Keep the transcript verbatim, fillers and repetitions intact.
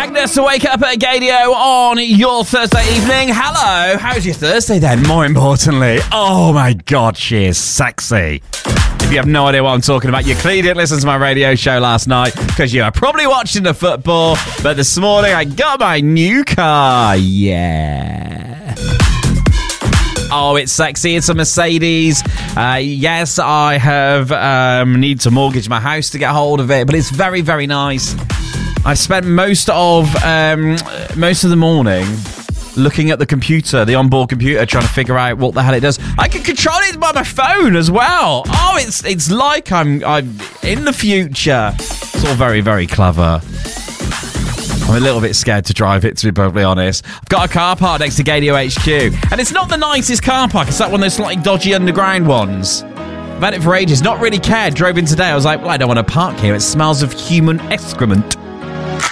Agnes to Wake Up at Gadio on your Thursday evening. Hello, how's your Thursday then? More importantly, oh my God, she is sexy. If you have no idea what I'm talking about, you clearly didn't listen to my radio show last night because you are probably watching the football. But this morning I got my new car. Yeah. Oh, it's sexy. It's a Mercedes. Uh, yes, I have um, need to mortgage my house to get hold of it, but it's very, very nice. I've spent most of um, most of the morning looking at the computer, the onboard computer, trying to figure out what the hell it does. I can control it by my phone as well. Oh, it's it's like I'm I'm in the future. It's all very, very clever. I'm a little bit scared to drive it, to be perfectly honest. I've got a car park next to Gadio H Q, and it's not the nicest car park. It's like one of those slightly dodgy underground ones. I've had it for ages, not really cared. Drove in today, I was like, well, I don't want to park here. It smells of human excrement.